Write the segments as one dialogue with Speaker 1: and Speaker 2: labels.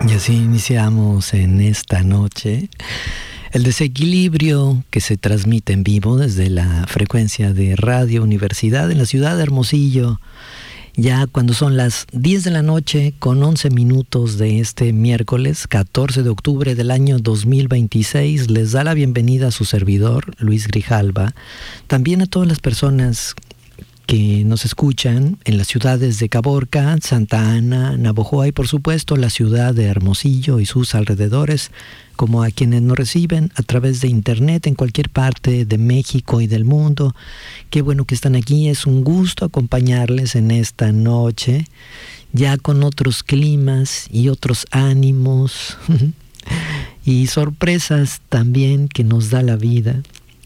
Speaker 1: Y así iniciamos en esta noche el desequilibrio que se transmite en vivo desde la frecuencia de Radio Universidad en la ciudad de Hermosillo. Ya cuando son las 10 de la noche con 11 minutos de este miércoles 14 de octubre del año 2026, les da la bienvenida a su servidor, Luis Grijalva. También a todas las personas que nos escuchan en las ciudades de Caborca, Santa Ana, Navojoa y por supuesto la ciudad de Hermosillo y sus alrededores, como a quienes nos reciben a través de internet en cualquier parte de México y del mundo. Qué bueno que están aquí, es un gusto acompañarles en esta noche, ya con otros climas y otros ánimos y sorpresas también que nos da la vida.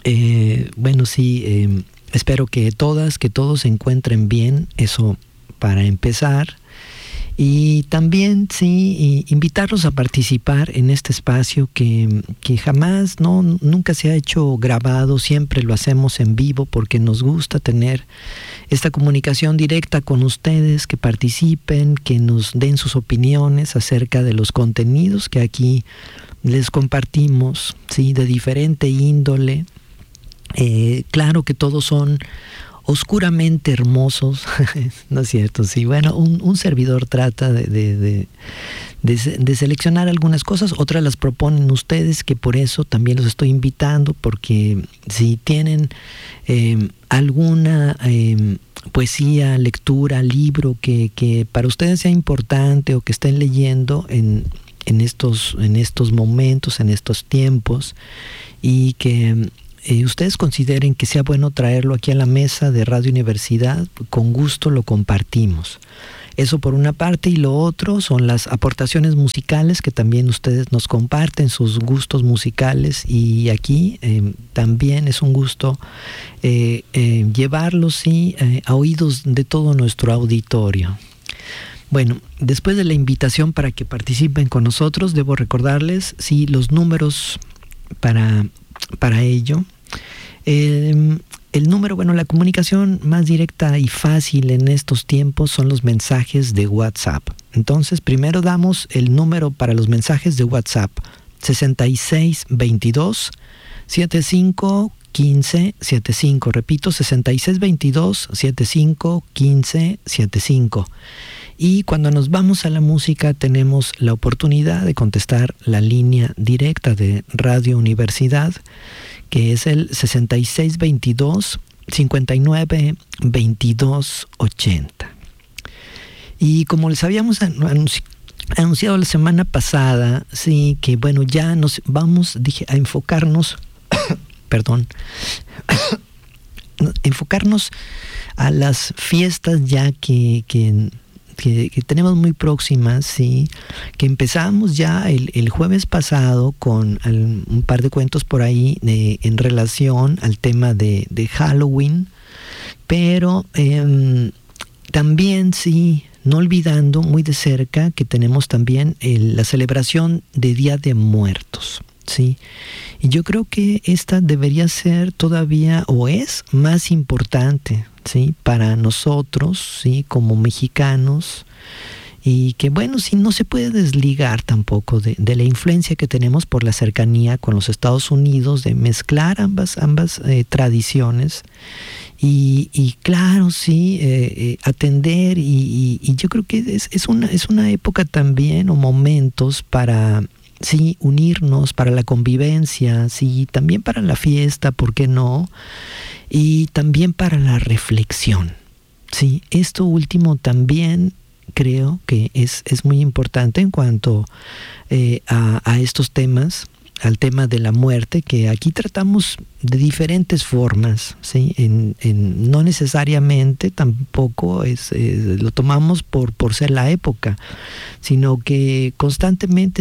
Speaker 1: Espero que todos se encuentren bien, eso para empezar. Y también, invitarlos a participar en este espacio que jamás, nunca se ha hecho grabado, siempre lo hacemos en vivo porque nos gusta tener esta comunicación directa con ustedes, que participen, que nos den sus opiniones acerca de los contenidos que aquí les compartimos, de diferente índole. Claro que todos son oscuramente hermosos, ¿no es cierto? Sí, bueno, un servidor trata de seleccionar algunas cosas, otras las proponen ustedes, que por eso también los estoy invitando, porque si tienen alguna poesía, lectura, libro que para ustedes sea importante o que estén leyendo en estos momentos, en estos tiempos, y que ustedes consideren que sea bueno traerlo aquí a la mesa de Radio Universidad, con gusto lo compartimos. Eso por una parte, y lo otro son las aportaciones musicales que también ustedes nos comparten, sus gustos musicales, y aquí también es un gusto llevarlos a oídos de todo nuestro auditorio. Bueno, después de la invitación para que participen con nosotros, debo recordarles los números para ello. El número, la comunicación más directa y fácil en estos tiempos son los mensajes de WhatsApp. Entonces, primero damos el número para los mensajes de WhatsApp: 6622 75 15 75. Repito, 6622 75 15 75. Y cuando nos vamos a la música tenemos la oportunidad de contestar la línea directa de Radio Universidad, que es el 6622 59 22 80. Y como les habíamos anunciado la semana pasada, que ya nos vamos, a enfocarnos, enfocarnos a las fiestas ya que tenemos muy próximas, que empezamos ya el jueves pasado con un par de cuentos por ahí en relación al tema de Halloween, pero también no olvidando muy de cerca que tenemos también la celebración de Día de Muertos, y yo creo que esta debería ser todavía, o es más importante, para nosotros, como mexicanos, y que no se puede desligar tampoco de la influencia que tenemos por la cercanía con los Estados Unidos, de mezclar ambas tradiciones, y claro, atender, y yo creo que es una época también, o momentos para unirnos, para la convivencia, también para la fiesta, ¿por qué no? Y también para la reflexión. Esto último también creo que es muy importante en cuanto a estos temas, al tema de la muerte, que aquí tratamos de diferentes formas, no necesariamente tampoco lo tomamos por ser la época, sino que constantemente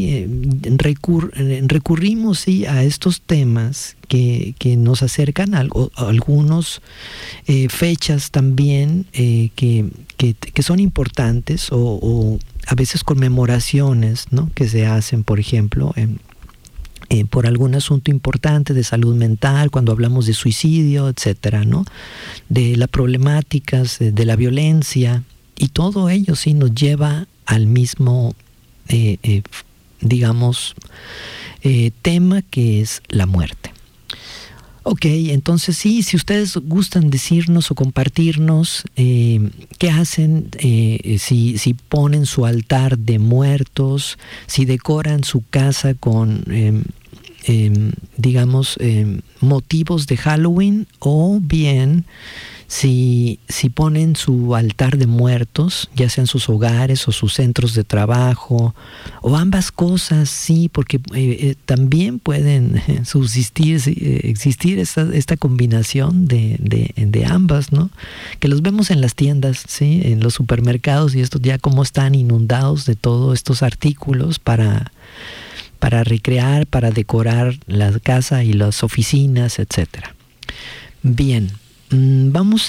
Speaker 1: recurrimos a estos temas que nos acercan a algunos fechas también que son importantes, o a veces conmemoraciones, que se hacen, por ejemplo, por algún asunto importante de salud mental, cuando hablamos de suicidio, etcétera, de las problemáticas de la violencia, y todo ello nos lleva al mismo digamos, tema, que es la muerte. Ok, entonces sí, si ustedes gustan decirnos o compartirnos qué hacen, si ponen su altar de muertos, si decoran su casa con, digamos, motivos de Halloween, o bien si ponen su altar de muertos, ya sean sus hogares o sus centros de trabajo, o ambas cosas, sí, porque también pueden existir esta combinación de ambas, ¿no? Que los vemos en las tiendas, sí, en los supermercados, y estos ya como están inundados de todos estos artículos para recrear, para decorar la casa y las oficinas, etcétera. Bien. Vamos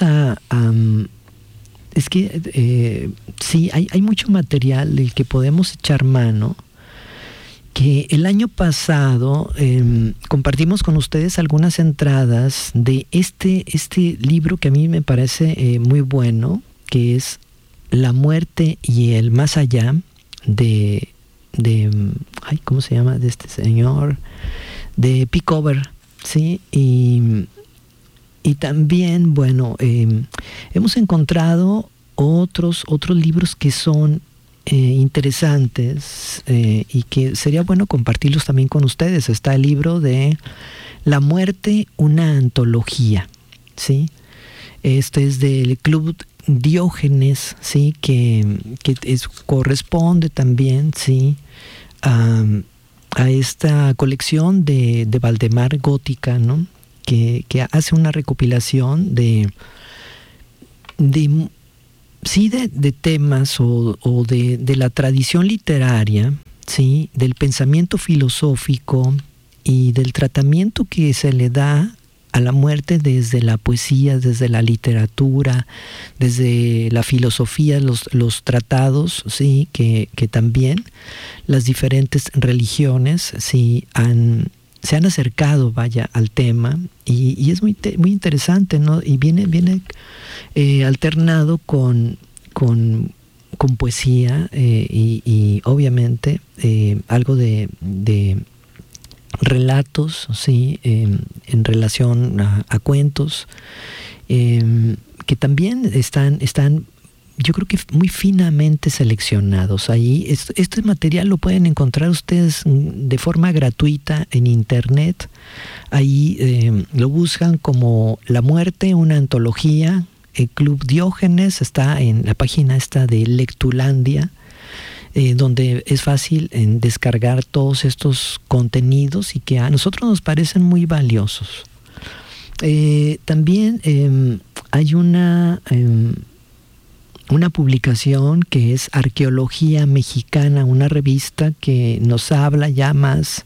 Speaker 1: es que sí, hay mucho material del que podemos echar mano, que el año pasado compartimos con ustedes algunas entradas de este libro que a mí me parece muy bueno, que es La muerte y el más allá, de ¿cómo se llama? De este señor, de Pickover, ¿sí? Y también, bueno, hemos encontrado otros libros que son interesantes, y que sería bueno compartirlos también con ustedes. Está el libro de La muerte, una antología, ¿sí? Este es del Club Diógenes, ¿sí? Que corresponde también, ¿sí? A esta colección de Valdemar Gótica, ¿no? Que hace una recopilación de temas o de la tradición literaria, ¿sí? Del pensamiento filosófico y del tratamiento que se le da a la muerte desde la poesía, desde la literatura, desde la filosofía, los tratados, ¿sí? Que también las diferentes religiones, ¿sí? Se han acercado, vaya, al tema, y es muy interesante, ¿no? Y viene alternado con poesía, y obviamente algo de relatos, sí, en relación a cuentos, que también están yo creo que muy finamente seleccionados. Ahí este material lo pueden encontrar ustedes de forma gratuita en internet. Ahí lo buscan como La muerte, una antología. El Club Diógenes está en la página esta de Lectulandia, donde es fácil descargar todos estos contenidos y que a nosotros nos parecen muy valiosos. También hay una publicación que es Arqueología Mexicana, una revista que nos habla ya más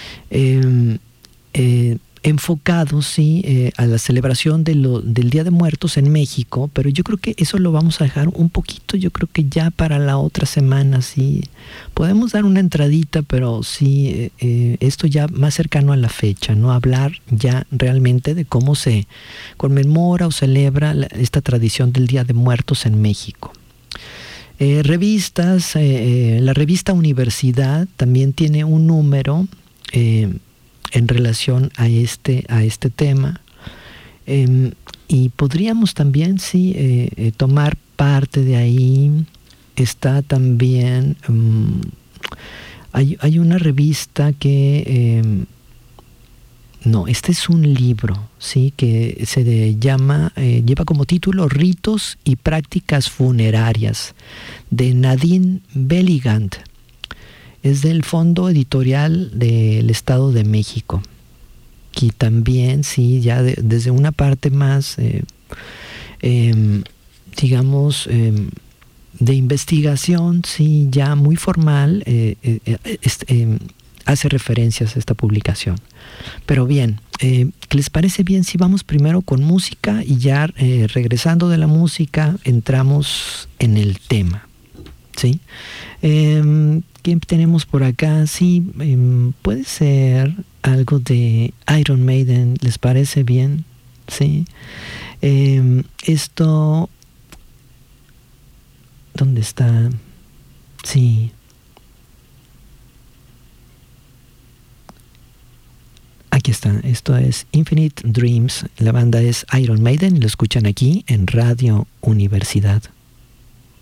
Speaker 1: enfocado, sí, a la celebración del Día de Muertos en México, pero yo creo que eso lo vamos a dejar un poquito, yo creo que ya para la otra semana, sí. Podemos dar una entradita, pero sí, esto ya más cercano a la fecha, ¿no? Hablar ya realmente de cómo se conmemora o celebra esta tradición del Día de Muertos en México. Revistas, la revista Universidad también tiene un número en relación a este tema, y podríamos también, sí, tomar parte de ahí. Está también hay una revista que no, este es un libro, sí, que se llama, lleva como título Ritos y prácticas funerarias, de Nadine Belligand. Es del Fondo Editorial del Estado de México, que también, sí, ya desde una parte más, digamos, de investigación, sí, ya muy formal, hace referencias a esta publicación. Pero bien, ¿qué les parece bien si vamos primero con música y ya regresando de la música entramos en el tema? ¿Sí? ¿Qué tenemos por acá? Sí, puede ser algo de Iron Maiden, ¿les parece bien? Sí. Esto, ¿dónde está? Sí. aquí está. Esto es Infinite Dreams. La banda es Iron Maiden y lo escuchan aquí en Radio Universidad.